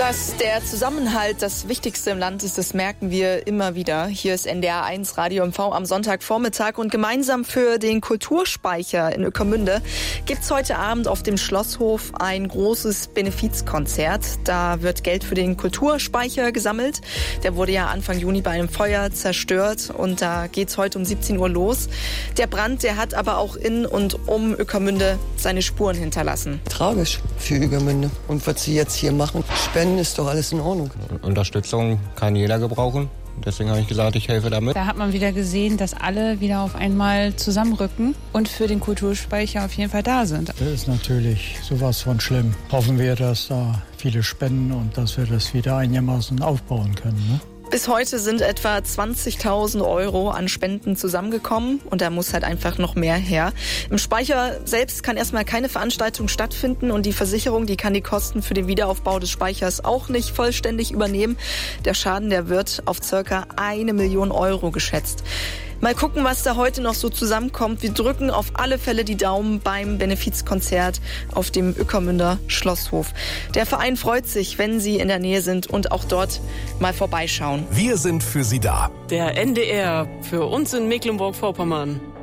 Dass der Zusammenhalt das Wichtigste im Land ist, das merken wir immer wieder. Hier ist NDR 1 Radio MV am Sonntagvormittag und gemeinsam für den Kulturspeicher in Ueckermünde gibt's heute Abend auf dem Schlosshof ein großes Benefizkonzert. Da wird Geld für den Kulturspeicher gesammelt. Der wurde ja Anfang Juni bei einem Feuer zerstört und da geht's heute um 17 Uhr los. Der Brand, der hat aber auch in und um Ueckermünde seine Spuren hinterlassen. Tragisch für Ueckermünde. Und was sie jetzt hier machen, Spenden ist doch alles in Ordnung. Unterstützung kann jeder gebrauchen. Deswegen habe ich gesagt, ich helfe damit. Da hat man wieder gesehen, dass alle wieder auf einmal zusammenrücken und für den Kulturspeicher auf jeden Fall da sind. Das ist natürlich sowas von schlimm. Hoffen wir, dass da viele spenden und dass wir das wieder einigermaßen aufbauen können. Ne? Bis heute sind etwa 20.000 € an Spenden zusammengekommen und da muss halt einfach noch mehr her. Im Speicher selbst kann erstmal keine Veranstaltung stattfinden und die Versicherung, die kann die Kosten für den Wiederaufbau des Speichers auch nicht vollständig übernehmen. Der Schaden, der wird auf ca. 1 Million € geschätzt. Mal gucken, was da heute noch so zusammenkommt. Wir drücken auf alle Fälle die Daumen beim Benefizkonzert auf dem Ueckermünder Schlosshof. Der Verein freut sich, wenn Sie in der Nähe sind und auch dort mal vorbeischauen. Wir sind für Sie da. Der NDR für uns in Mecklenburg-Vorpommern.